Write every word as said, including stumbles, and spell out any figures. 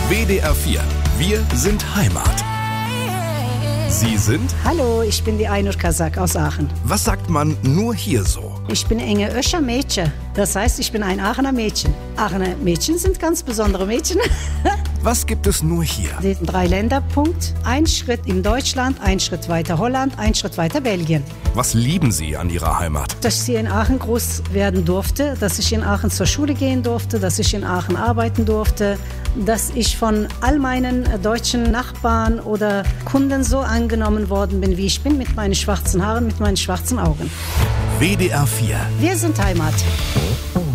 W D R vier. Wir sind Heimat. Sie sind? Hallo, ich bin die Aynur Kazak aus Aachen. Was sagt man nur hier so? Ich bin Enge Öscher Mädchen. Das heißt, ich bin ein Aachener Mädchen. Aachener Mädchen sind ganz besondere Mädchen. Was gibt es nur hier? Den Drei-Länder-Punkt. Ein Schritt in Deutschland, ein Schritt weiter Holland, ein Schritt weiter Belgien. Was lieben Sie an Ihrer Heimat? Dass ich hier in Aachen groß werden durfte, dass ich in Aachen zur Schule gehen durfte, dass ich in Aachen arbeiten durfte, dass ich von all meinen deutschen Nachbarn oder Kunden so angenommen worden bin, wie ich bin, mit meinen schwarzen Haaren, mit meinen schwarzen Augen. W D R vier. Wir sind Heimat.